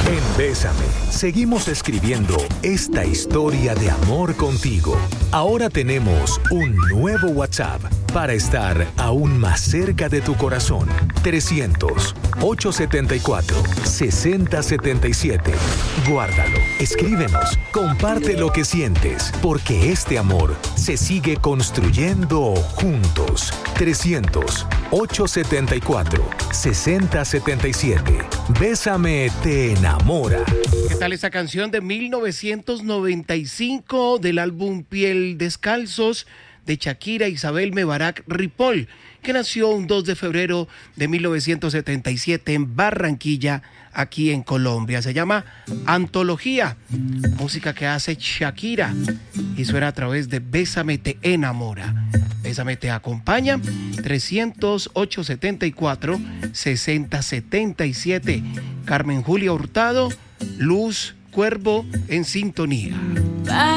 En Bésame, seguimos escribiendo esta historia de amor contigo. Ahora tenemos un nuevo WhatsApp para estar aún más cerca de tu corazón. 300-874-6077. Guárdalo, escríbenos, comparte lo que sientes, porque este amor se sigue construyendo juntos. 300-874-6077. Bésame te enamora. ¿Qué tal esa canción de 1995 del álbum Piel Descalzos de Shakira Isabel Mebarak Ripoll, que nació un 2 de febrero de 1977 en Barranquilla, aquí en Colombia? Se llama Antología, música que hace Shakira y suena a través de Bésame te enamora. Bésame te acompaña. 300-874-6077. Carmen Julia Hurtado, Luz Cuervo en sintonía.